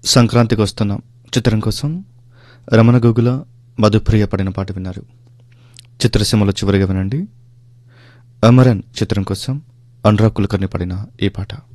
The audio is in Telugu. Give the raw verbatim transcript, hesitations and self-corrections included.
సంక్రాంతికి వస్తున్నాం చిత్రం కోసం రమణ గోగుల మధుప్రియ పడిన పాట విన్నారు. చిత్రసీమలో చివరిగా వినండి. అమరన్ చిత్రం కోసం అనురాగ్ కులకర్ణి పడిన ఈ పాట.